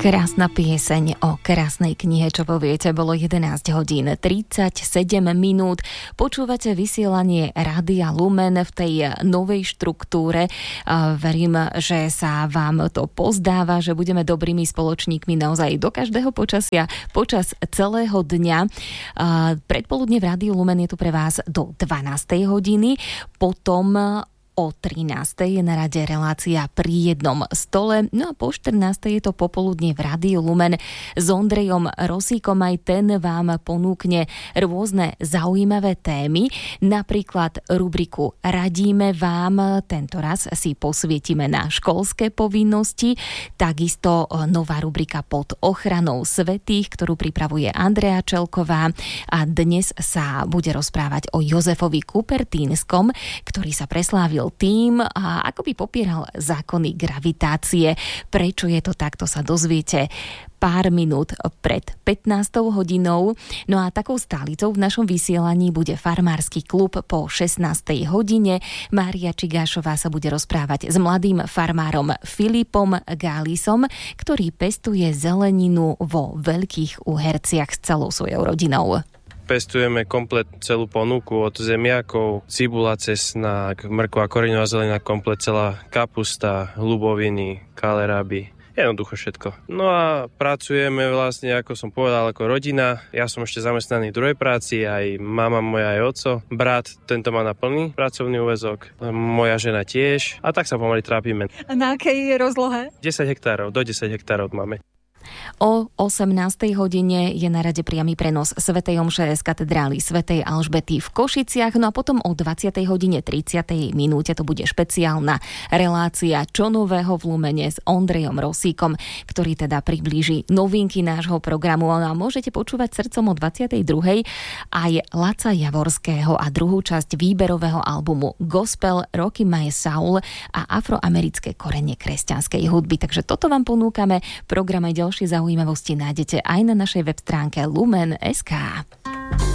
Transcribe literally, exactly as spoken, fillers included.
Krásna pieseň o krásnej knihe, čo poviete, bolo jedenásť hodín tridsaťsedem minút. Počúvate vysielanie Rádia Lumen v tej novej štruktúre. Verím, že sa vám to pozdáva, že budeme dobrými spoločníkmi naozaj do každého počasia, počas celého dňa. Predpoludne v Rádiu Lumen je tu pre vás do dvanástej hodiny, potom o trinástej je na rade relácia Pri jednom stole, no a po štrnástej je to popoludne v Rádiu Lumen s Ondrejom Rosíkom. Aj ten vám ponúkne rôzne zaujímavé témy, napríklad rubriku Radíme vám, tento raz si posvietime na školské povinnosti, takisto nová rubrika Pod ochranou svätých, ktorú pripravuje Andrea Čelková, a dnes sa bude rozprávať o Jozefovi Kupertínskom, ktorý sa preslávil tým, a ako by popieral zákony gravitácie. Prečo je to tak, to sa dozviete pár minút pred pätnástou hodinou. No a takou stálicou v našom vysielaní bude farmársky klub po šestnástej hodine. Mária Čigášová sa bude rozprávať s mladým farmárom Filipom Gálisom, ktorý pestuje zeleninu vo Veľkých Uherciach s celou svojou rodinou. Pestujeme komplet celú ponuku od zemiakov, cibula, cesnak, mrkva, koreňová zelena, komplet celá kapusta, ľuboviny, kaleráby. Jednoducho všetko. No a pracujeme vlastne, ako som povedal, ako rodina. Ja som ešte zamestnaný v druhej práci, aj mama moja, aj oco. Brat, tento má na plný pracovný úväzok. Moja žena tiež. A tak sa pomaly trápime. A na akej rozlohe? desať hektárov, do desať hektárov máme. O osemnástej hodine je na rade priamy prenos svätej omše z katedrály svätej Alžbety v Košiciach, no a potom o dvadsiatej hodine tridsiatej minúte to bude špeciálna relácia Čo nového v Lumene s Ondrejom Rosíkom, ktorý teda priblíži novinky nášho programu. A môžete počúvať srdcom o dvadsiatej druhej aj Laca Javorského a druhú časť výberového albumu Gospel Rocky Mae Saul a afroamerické korene kresťanskej hudby. Takže toto vám ponúkame. Program aj ďalšie zaujímavosti nájdete aj na našej web stránke lumen bodka es ká.